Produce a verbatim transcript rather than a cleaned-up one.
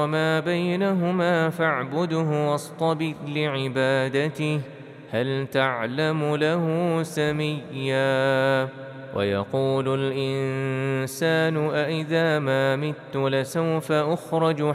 وما بينهما فاعبده واصطبر لعبادته هل تعلم له سميا ويقول الإنسان أإذا ما مت لسوف أخرج